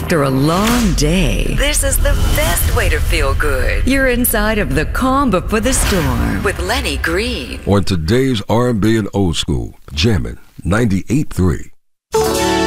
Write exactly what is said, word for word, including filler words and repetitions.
After a long day, this is the best way to feel good. You're inside of the calm before the storm with Lenny Green. On today's R and B and old school, jamming ninety-eight point three.